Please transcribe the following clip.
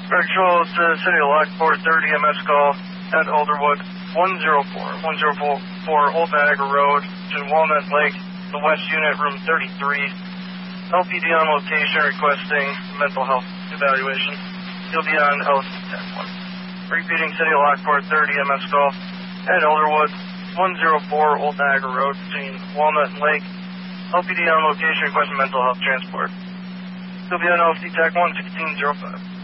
Virtual to City of Lockport, 30 MS call at Alderwood, 104 Old Niagara Road, in Walnut Lake, the West Unit, room 33. LPD on location requesting mental health evaluation. You'll be on LC Tech 1. Repeating, City of Lockport, 30 MS call at Alderwood, 104 Old Niagara Road, between Walnut and Lake. LPD on location requesting mental health transport. You'll be on LC Tech 1, 1605.